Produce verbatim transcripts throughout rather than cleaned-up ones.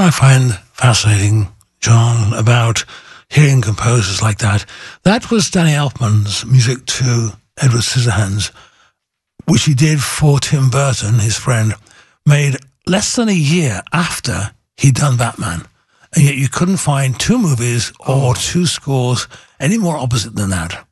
I find fascinating, John, about hearing composers like that, that was Danny Elfman's music to Edward Scissorhands, which he did for Tim Burton, his friend, made less than a year after he'd done Batman. And yet you couldn't find two movies or oh. two scores any more opposite than that.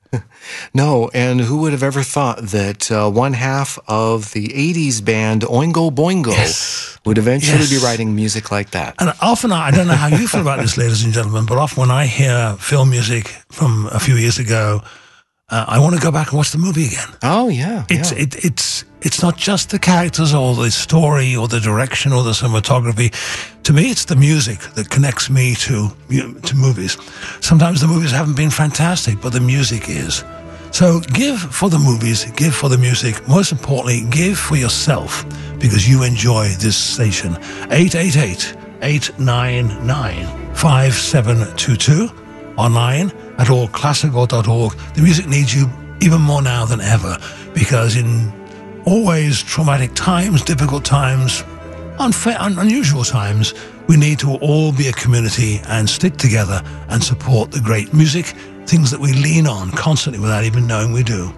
No, and who would have ever thought that uh, one half of the eighties band Oingo Boingo yes. would eventually yes. be writing music like that? And often, I don't know how you feel about this, ladies and gentlemen, but often when I hear film music from a few years ago, uh, I want to go back and watch the movie again. Oh, yeah. It's, yeah. It, it's, it's not just the characters or the story or the direction or the cinematography. To me, it's the music that connects me to, to movies. Sometimes the movies haven't been fantastic, but the music is. So give for the movies, give for the music. Most importantly, give for yourself because you enjoy this station. eight eight eight, eight nine nine, five seven two two. Online at all classical dot org. The music needs you even more now than ever because in always traumatic times, difficult times, unfair, un- unusual times, we need to all be a community and stick together and support the great music, things that we lean on constantly without even knowing we do.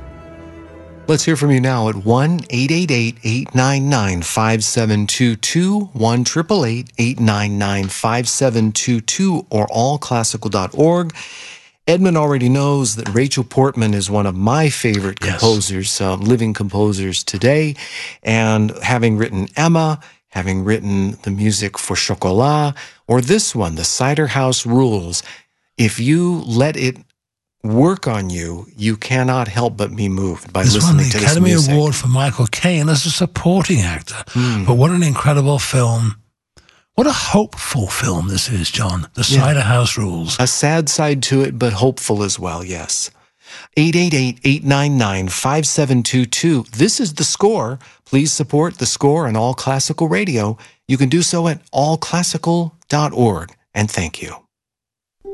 Let's hear from you now at one eight eight eight, eight nine nine, five seven two two, one eight eight eight, eight nine nine, five seven two two, or all classical dot org. Edmund already knows that Rachel Portman is one of my favorite composers, yes. um, living composers today. And having written Emma, having written the music for Chocolat, or this one, The Cider House Rules, if you let it work on you, you cannot help but be moved by this listening to this music. This won the Academy Award for Michael Caine as a supporting actor. Mm. But what an incredible film. What a hopeful film this is, John. The Cider yeah. House Rules. A sad side to it, but hopeful as well, yes. eight eight eight, eight nine nine, five seven two two. This is The Score. Please support The Score and All Classical Radio. You can do so at all classical dot org. And thank you.